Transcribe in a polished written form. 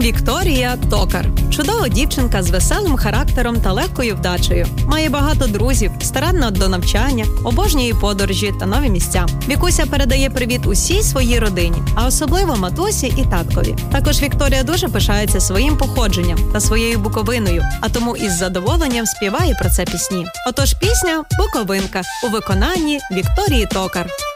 Вікторія Токар. Чудова дівчинка з веселим характером та легкою вдачею. Має багато друзів, старанна до навчання, обожнює подорожі та нові місця. Вікуся передає привіт усій своїй родині, а особливо матусі і таткові. Також Вікторія дуже пишається своїм походженням та своєю Буковиною, а тому із задоволенням співає про це пісні. Отож, пісня «Буковинка» у виконанні Вікторії Токар.